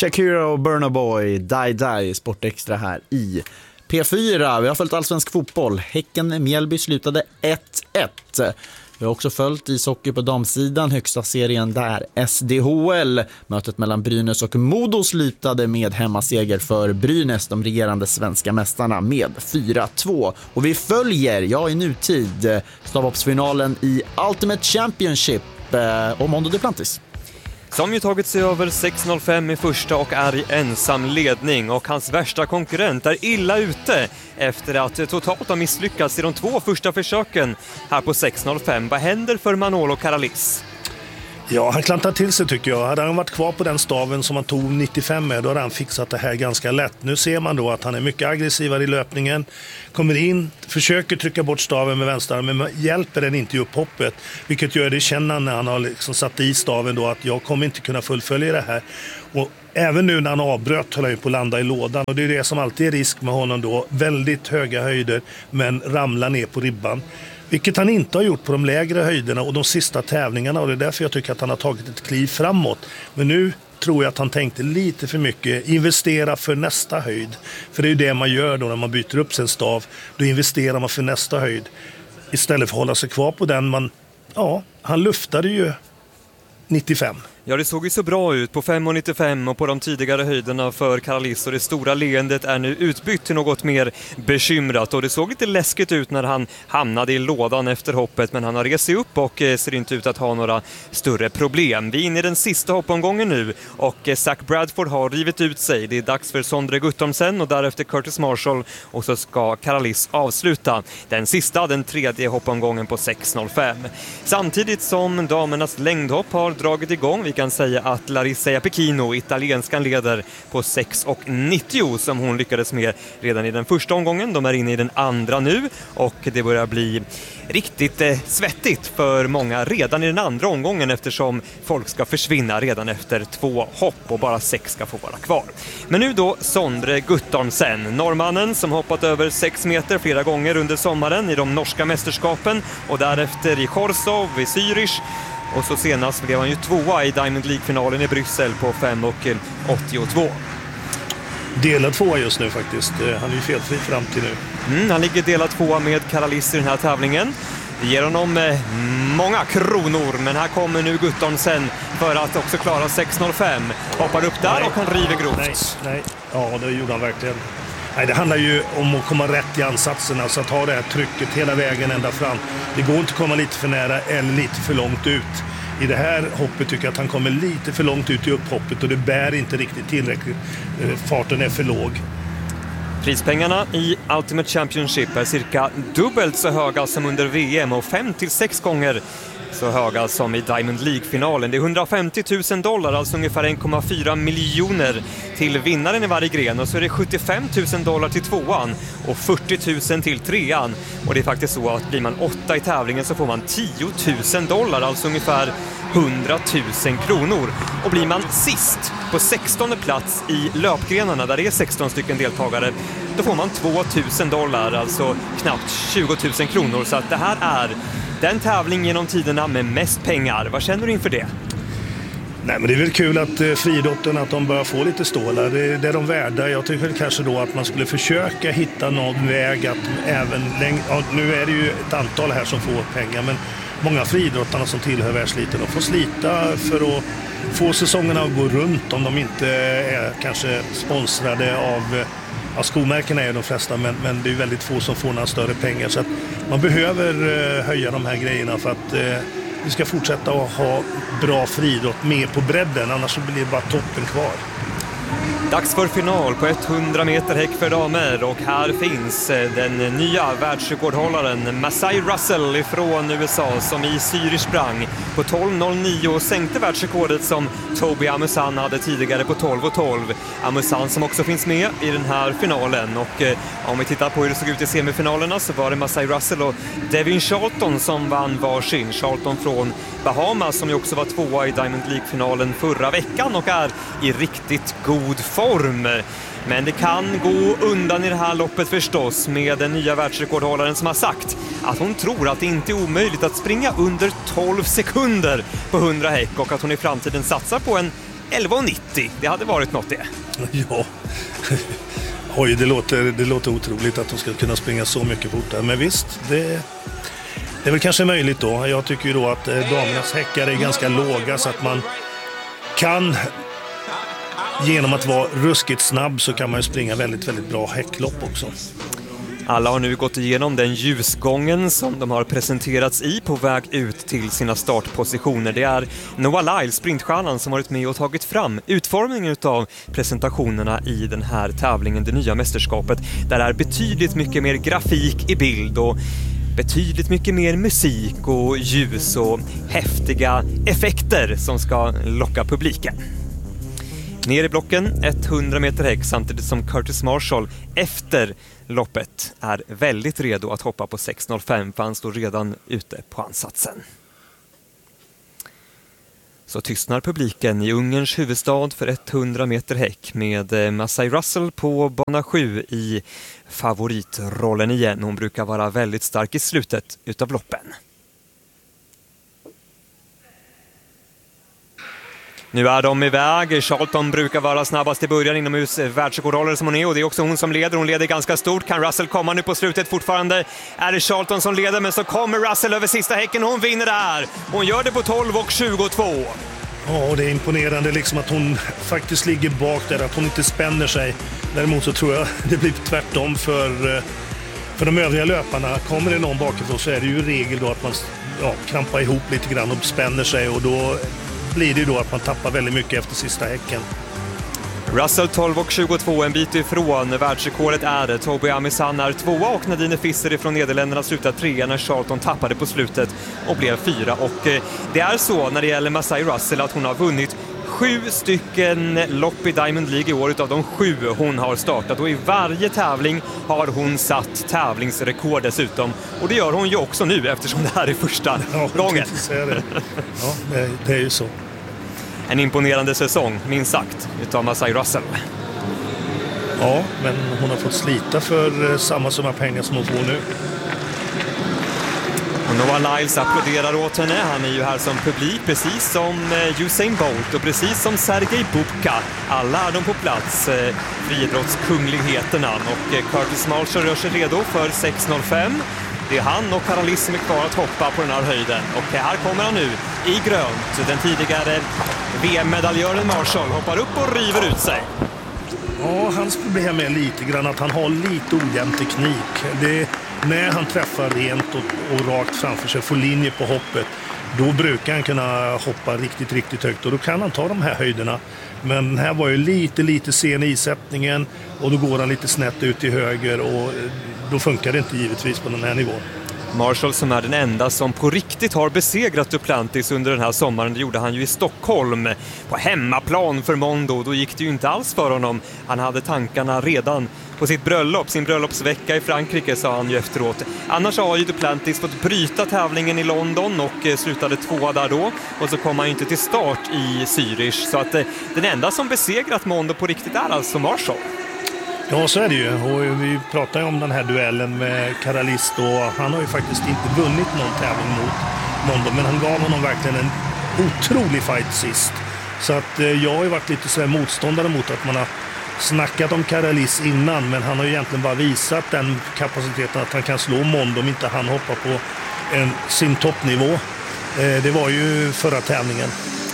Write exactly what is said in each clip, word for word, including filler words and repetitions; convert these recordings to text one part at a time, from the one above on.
Shakira och Burna Boy, Die Die, Sportextra här i P fyra. Vi har följt allsvensk fotboll. Häcken-Mjällby slutade ett ett. Vi har också följt ishockey på damsidan, högsta serien där, S D H L. Mötet mellan Brynäs och Modo slutade med hemmaseger för Brynäs, de regerande svenska mästarna, med fyra två. Och vi följer, ja i nutid, stavhoppsfinalen i Ultimate Championship och Mondo Duplantis. Som ju tagit sig över sex noll fem i första och är i ensam ledning, och hans värsta konkurrent är illa ute efter att totalt ha misslyckats i de två första försöken här på sex noll fem. Vad händer för Manolo Caralis? Ja, han klantar till sig tycker jag. Hade han varit kvar på den staven som han tog nittiofem med, då hade han fixat det här ganska lätt. Nu ser man då att han är mycket aggressivare i löpningen. Kommer in, försöker trycka bort staven med vänsterarmen, men hjälper den inte i upphoppet. Vilket gör det, känner när han har liksom satt i staven då, att jag kommer inte kunna fullfölja det här. Och även nu när han avbröt höll han på att landa i lådan. Och det är det som alltid är risk med honom då. Väldigt höga höjder, men ramlar ner på ribban. Vilket han inte har gjort på de lägre höjderna och de sista tävlingarna. Och det är därför jag tycker att han har tagit ett kliv framåt. Men nu tror jag att han tänkte lite för mycket. Investera för nästa höjd. För det är ju det man gör då när man byter upp sin stav. Då investerar man för nästa höjd. Istället för att hålla sig kvar på den. Man, ja, han luftade ju nittiofem. Ja, det såg ju så bra ut på fem nittiofem och på de tidigare höjderna för Caralis, och det stora leendet är nu utbytt till något mer bekymrat, och det såg lite läskigt ut när han hamnade i lådan efter hoppet, men han har rest sig upp och ser inte ut att ha några större problem. Vi är inne i den sista hoppomgången nu, och Zach Bradford har rivit ut sig. Det är dags för Sondre Guttormsen och därefter Curtis Marshall, och så ska Caralis avsluta den sista, den tredje hoppomgången på sex noll fem. Samtidigt som damernas längdhopp har dragit igång. Vi kan säga att Larissa Japekino, italienskan, leder på sex nittio som hon lyckades med redan i den första omgången. De är inne i den andra nu, och det börjar bli riktigt eh, svettigt för många redan i den andra omgången, eftersom folk ska försvinna redan efter två hopp och bara sex ska få vara kvar. Men nu då Sondre Guttormsen, norrmannen som hoppat över sex meter flera gånger under sommaren i de norska mästerskapen, och därefter i Chorzów, i Zürich. Och så senast blev han ju tvåa i Diamond League-finalen i Bryssel på fem åttiotvå. Delad tvåa just nu faktiskt. Han är ju felfri fram till nu. Mm, han ligger delad tvåa med Caralis i den här tävlingen. Det ger honom eh, många kronor, men här kommer nu Guttormsen för att också klara sex noll fem. Hoppar upp där, nej, och han river grovt. Nej, nej. Ja, det gjorde han verkligen. Nej, det handlar ju om att komma rätt i ansatserna, så att ha det här trycket hela vägen ända fram. Det går inte att komma lite för nära eller lite för långt ut. I det här hoppet tycker jag att han kommer lite för långt ut i upphoppet, och det bär inte riktigt tillräckligt. Farten är för låg. Prispengarna i Ultimate Championship är cirka dubbelt så höga som under V M och fem till sex gånger så höga som i Diamond League-finalen. Det är hundrafemtio tusen dollar, alltså ungefär en komma fyra miljoner till vinnaren i varje gren. Och så är det sjuttiofem tusen dollar till tvåan och fyrtio tusen till trean. Och det är faktiskt så att blir man åtta i tävlingen så får man tio tusen dollar, alltså ungefär hundra tusen kronor. Och blir man sist på sextonde plats i löpgrenarna, där det är sexton stycken deltagare, då får man två tusen dollar, alltså knappt tjugo tusen kronor. Så att det här är den tävling genom tiderna med mest pengar. Vad känner du inför det? Nej, men det är väl kul att eh, friidrotten, att de börjar få lite stålar. Det, det är de värda. Jag tycker kanske då att man skulle försöka hitta någon väg att även läng- ja, nu är det ju ett antal här som får pengar, men många friidrottarna som tillhör världsliten, de får slita för att få säsongerna att gå runt, om de inte är kanske sponsrade av, ja, skomärkena är de flesta, men, men det är väldigt få som får några större pengar, så att man behöver eh, höja de här grejerna för att eh, vi ska fortsätta att ha bra friidrott med på bredden, annars så blir det bara toppen kvar. Dags för final på hundra meter häck för damer, och här finns den nya världsrekordhållaren Masai Russell ifrån U S A, som i Zürich sprang på tolv noll nio och sänkte världsrekordet som Toby Amusan hade tidigare på tolv tolv. Amusan som också finns med i den här finalen, och eh, om vi tittar på hur det såg ut i semifinalerna så var det Masai Russell och Devin Charlton som vann varsin. Charlton från Bahamas som ju också var tvåa i Diamond League-finalen förra veckan och är i riktigt god form. Men det kan gå undan i det här loppet förstås, med den nya världsrekordhållaren som har sagt att hon tror att det inte är omöjligt att springa under tolv sekunder på hundra häck, och att hon i framtiden satsar på en elva nittio, det hade varit något det. Ja, oj, det låter, det låter otroligt att de ska kunna springa så mycket fortare. Men visst, det, det är väl kanske möjligt då. Jag tycker ju då att damernas häckar är ganska låga så att man kan, genom att vara ruskigt snabb så kan man ju springa väldigt, väldigt bra häcklopp också. Alla har nu gått igenom den ljusgången som de har presenterats i på väg ut till sina startpositioner. Det är Noah Lyle, sprintstjärnan, som varit med och tagit fram utformningen av presentationerna i den här tävlingen, det nya mästerskapet. Där är betydligt mycket mer grafik i bild och betydligt mycket mer musik och ljus och häftiga effekter som ska locka publiken. Ner i blocken hundra meter häck samtidigt som Curtis Marshall efter loppet är väldigt redo att hoppa på sex noll fem för han står redan ute på ansatsen. Så tystnar publiken i Ungerns huvudstad för hundra meter häck med Masai Russell på bana sju i favoritrollen igen. Hon brukar vara väldigt stark i slutet utav loppen. Nu är de iväg. Charlton brukar vara snabbast i början inomhus världsrekordhållare som hon är och det är också hon som leder. Hon leder ganska stort. Kan Russell komma nu på slutet? Fortfarande är det Charlton som leder, men så kommer Russell över sista häcken och hon vinner där. Hon gör det på tolv och tjugotvå. Ja, och det är imponerande liksom att hon faktiskt ligger bak där, att hon inte spänner sig. Däremot så tror jag det blir tvärtom för, för de övriga löparna. Kommer det någon bakifrån så är det ju i regel då att man ja, krampar ihop lite grann och spänner sig och då blir det ju då att man tappar väldigt mycket efter sista häcken. Russell tolv och tjugotvå, en bit ifrån världsrekordet är det. Toby Amisan är tvåa och Nadine Fisser från Nederländerna slutar trea när Charlton tappade på slutet och blev fyra. Och eh, det är så när det gäller Masai Russell att hon har vunnit sju stycken lopp i Diamond League i år utav de sju hon har startat. Och i varje tävling har hon satt tävlingsrekord dessutom. Och det gör hon ju också nu eftersom det här är första ja, gången. Det. Ja, det, det är ju så. En imponerande säsong, minst sagt, utav Masai Russell. Ja, men hon har fått slita för samma summa pengar som hon får nu. Och Noah Lyles applåderar åt henne. Han är ju här som publik, precis som Usain Bolt och precis som Sergej Bubka. Alla är de på plats, friidrottskungligheterna. Och Curtis Marshall rör sig redo för sex noll fem. Det är han och Carolis som är kvar att hoppa på den här höjden. Och här kommer han nu i grönt. Den tidigare V M-medaljören Marshall hoppar upp och river ut sig. Ja, hans problem är lite grann att han har lite ojämn teknik. Det, när han träffar rent och, och rakt framför sig, får linje på hoppet, då brukar han kunna hoppa riktigt, riktigt högt. Och då kan han ta de här höjderna. Men här var ju lite, lite sen isättningen och då går han lite snett ut till höger och då funkar det inte givetvis på den här nivån. Marshall som är den enda som på riktigt har besegrat Duplantis under den här sommaren. Det gjorde han ju i Stockholm på hemmaplan för Mondo. Då gick det ju inte alls för honom. Han hade tankarna redan på sitt bröllop, sin bröllopsvecka i Frankrike, sa han ju efteråt. Annars har ju Duplantis fått bryta tävlingen i London och slutade tvåa där då. Och så kom han ju inte till start i Zürich. Så att den enda som besegrat Mondo på riktigt är alltså Marshall. Ja, så är det ju. Och vi pratar ju om den här duellen med Carolis och han har ju faktiskt inte vunnit någon tävling mot Mondo, men han gav honom verkligen en otrolig fight sist. Så att eh, jag har ju varit lite så här motståndare mot att man har snackat om Carolis innan, men han har ju egentligen bara visat den kapaciteten att han kan slå Mondo om inte han hoppar på en, sin toppnivå. Eh, det var ju förra tävlingen.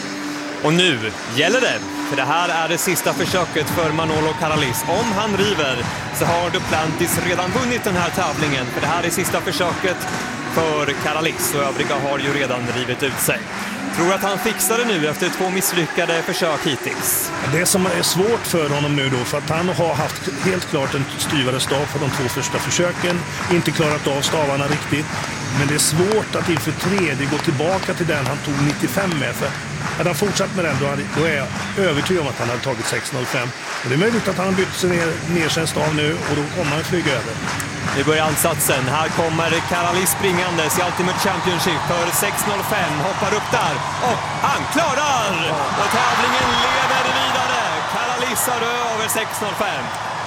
Och nu gäller det, för det här är det sista försöket för Manolo Carolis. Om han river så har Duplantis redan vunnit den här tävlingen, för det här är sista försöket för Carolis och övriga har ju redan rivit ut sig. Tror att han fixar det nu efter två misslyckade försök hittills. Det som är svårt för honom nu då, för att han har haft helt klart en styvare stav för de två första försöken, inte klarat av stavarna riktigt. Men det är svårt att inför tredje gå tillbaka till den han tog nittiofem med. För hade han fortsatt med den då, hade, då är jag övertygad om att han hade tagit sex noll fem. Och det är möjligt att han har bytt sig ner, ner sig en stav nu och då kommer han flyga över. Nu börjar ansatsen. Här kommer Carolis springandes i Ultimate Championship för sex noll fem. Hoppar upp där och han klarar! Och tävlingen leder vidare. Carolis har över sex noll fem.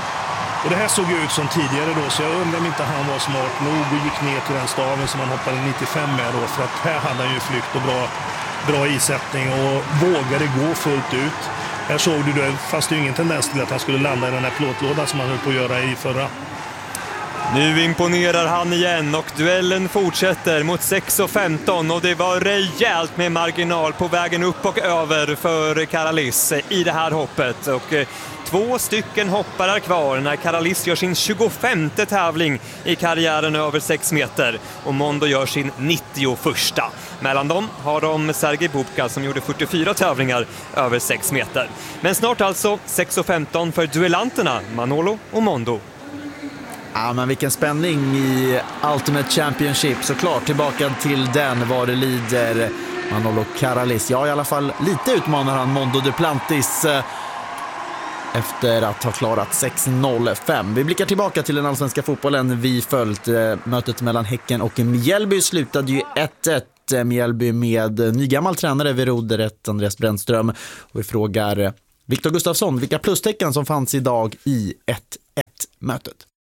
Och det här såg ju ut som tidigare då, så jag undrar om inte han var smart nog och gick ner till den staven som han hoppade nittiofem med då. För att här hade han ju flykt och bra bra isättning och vågade gå fullt ut. Här såg du det, fast det är ingen tendens till att han skulle landa i den här plåtlådan som han höll på att göra i förra. Nu imponerar han igen och duellen fortsätter mot sex femton och det var rejält med marginal på vägen upp och över för Karalis i det här hoppet. Och två stycken hoppare är kvar när Karalis gör sin tjugofemte tävling i karriären över sex meter och Mondo gör sin nittioförsta. Mellan dem har de Sergej Bubka som gjorde fyrtiofyra tävlingar över sex meter. Men snart alltså sex femton för duellanterna Manolo och Mondo. Ja, men vilken spänning i Ultimate Championship. Såklart tillbaka till den var det lider Manolo Karalis. Ja, i alla fall lite utmanar han Mondo Duplantis efter att ha klarat sex noll fem. Vi blickar tillbaka till den allsvenska fotbollen. Vi följt mötet mellan Häcken och Mjällby slutade ju ett ett. Mjällby med nygammal tränare vid rodret Andreas Brännström. Och vi frågar Viktor Gustafsson vilka plustecken som fanns idag i ett ett-mötet.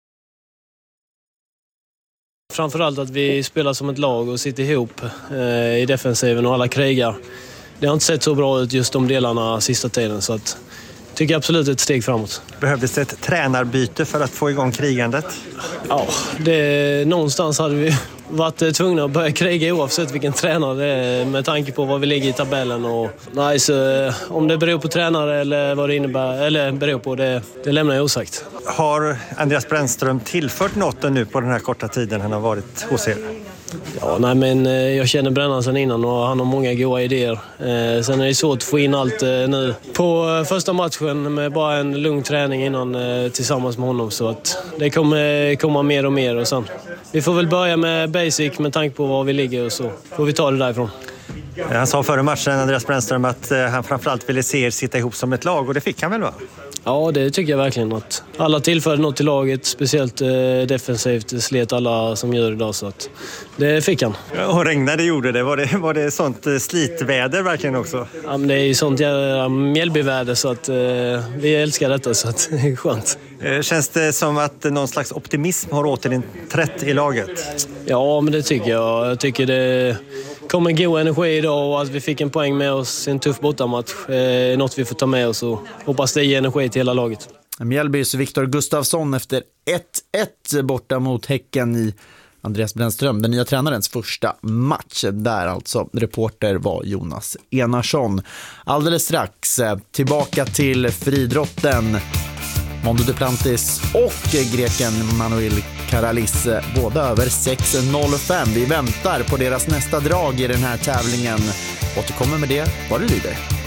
Framförallt att vi spelar som ett lag och sitter ihop eh, i defensiven och alla krigar. Det har inte sett så bra ut just de delarna sista tiden så att tycker jag absolut ett steg framåt. Behövdes det ett tränarbyte för att få igång krigandet? Ja, det, någonstans hade vi varit tvungna att börja kriga oavsett vilken tränare det är med tanke på vad vi ligger i tabellen. Och, nej, så, om det beror på tränare eller vad det innebär, eller beror på det, det lämnar jag osagt. Har Andreas Brännström tillfört något nu på den här korta tiden han har varit hos er? Ja, nej, men jag känner Brännan sedan innan och han har många goda idéer. Eh, sen är det svårt att få in allt eh, nu. På första matchen med bara en lugn träning innan eh, tillsammans med honom så att det kommer komma mer och mer och sen. Vi får väl börja med basic med tanke på var vi ligger och så får vi ta det därifrån. Han sa före matchen, Andreas Brännström, att han framförallt ville se er sitta ihop som ett lag och det fick han väl, va? Ja, det tycker jag verkligen. Att alla tillförde något till laget, speciellt eh, defensivt slet alla som gör idag så att det fick han. Ja, och regnade gjorde det. Var det, var det sånt eh, slitväder verkligen också? Ja, men det är ju sånt jävla Mjällbyväder så att eh, vi älskar detta så att det är skönt. Eh, känns det som att någon slags optimism har återinträtt i laget? Ja, men det tycker jag. Jag tycker det kom en god energi idag och att vi fick en poäng med oss i en tuff bortamatch är något vi får ta med oss och hoppas det ger energi till hela laget. Mjällbys Viktor Gustafsson efter ett ett borta mot Häcken i Andreas Brännström, den nya tränarens första match. Där alltså reporter var Jonas Enarsson. Alldeles strax tillbaka till friidrotten. Mondo Duplantis och greken Manuel Karalis båda över sex noll fem. Vi väntar på deras nästa drag i den här tävlingen. Återkommer med det vad det lider.